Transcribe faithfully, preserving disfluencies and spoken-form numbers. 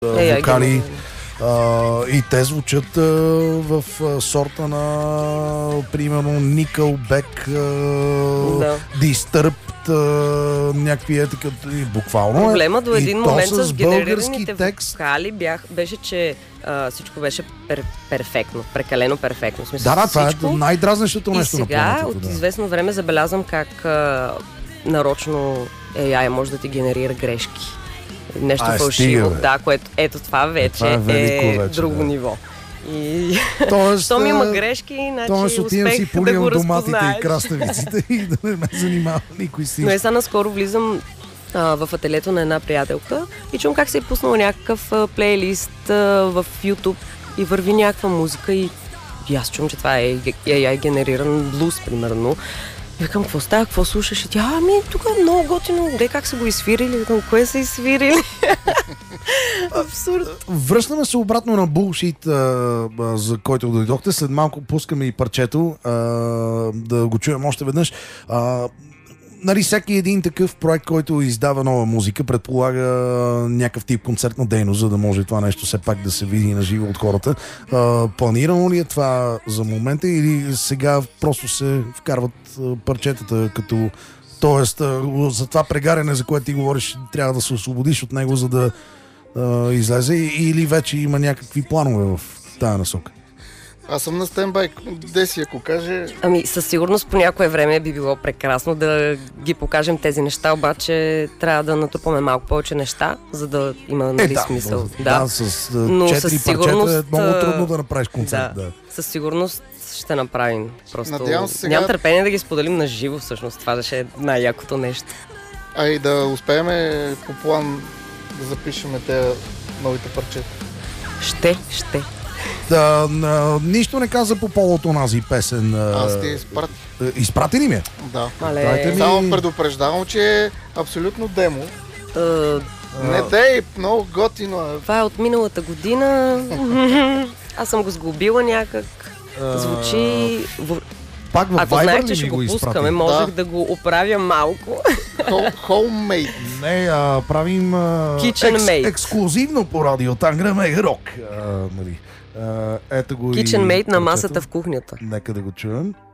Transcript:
а, вокали. Uh, и те звучат uh, в uh, сорта на примерно Nickelback, uh, да. Disturbed, uh, някакви е така буквално. Проблема до един и момент с, с генерираните вокали бях, беше, че uh, всичко беше пер, перфектно, прекалено перфектно. В смисъл, да, да, това всичко. е най-дразнещото нещо на планетата. И сега от да. известно време забелязвам как uh, нарочно Ей Ай може да ти генерира грешки. Нещо а, фалшиво, стига, да, което ето това вече това е, е вече, друго да. ниво. И тоест, щом има грешки, значи успех да го доматите разпознаеш. и краставиците и да не ме занимава никой си. Но е сега наскоро влизам а, в ателието на една приятелка и чум как се е пуснал някакъв а, плейлист а, в YouTube и върви някаква музика и, и аз чум, че това е Ей Ай генериран блуз, примерно. И викам, какво става, какво слушаш? И тя, ами, тук е много готино, де как са го изсвирили? Викам, кое са изсвирили? Абсурд. Връщаме се обратно на булшит, а, за който дойдохте. След малко пускаме и парчето, а, да го чуем още веднъж. А, нали, всеки един такъв проект, който издава нова музика, предполага някакъв тип концертна дейност, за да може това нещо все пак да се види на живо от хората. А, планирано ли е това за момента или сега просто се вкарват парчетата като... Тоест, за това прегаряне, за което ти говориш, трябва да се освободиш от него, за да а, излезе, или вече има някакви планове в тая насока? Аз съм на стендбай. Деси, ако каже... Ами, със сигурност по някое време би било прекрасно да ги покажем тези неща, обаче трябва да натрупаме малко повече неща, за да има, нали, е, да, смисъл. Да, да, с четири парчета е много трудно да направиш концерт. Да, да. със сигурност ще направим. Просто Надявам се сега... нямам търпение да ги споделим на живо, всъщност. Това ще е най-якото нещо. А и да успеем по план да запишем тези новите парчета. Ще, ще. Да, а, нищо не каза по повод онази песен. А, Аз ти изпрати. Изпрати ли ми е? Да. Мале... Ми... Само предупреждавам, че е абсолютно демо. Uh, не дей, много готино. Това е от миналата година. Аз съм го сгубила някак. Звучи... Пак в Ако Viber знаех, ли че ще го го изпрати? пускаме, можех да. да го оправя малко. Homemade. Не, а, правим а, Kitchen екс, ексклюзивно по радио Тангра Мега Рок. А, нали. а, ето го Kitchen и made на парчето. масата в кухнята. Нека да го чуем.